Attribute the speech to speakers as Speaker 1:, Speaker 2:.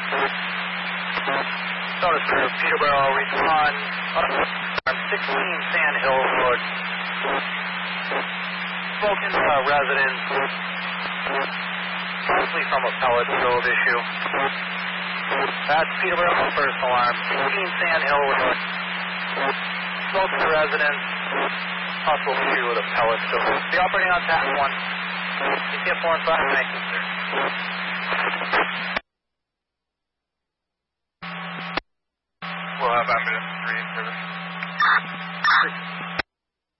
Speaker 1: Notice Group, Peterborough, respond. 16 Sand Hill Road. Spoken residents, mostly from a pellet stove issue. That's Peterborough, first alarm. 16 Sand Hill Road. Spoken residents, possible issue with a pellet stove. Be operating on tap 1. ECF 4 and 5, thank you, sir.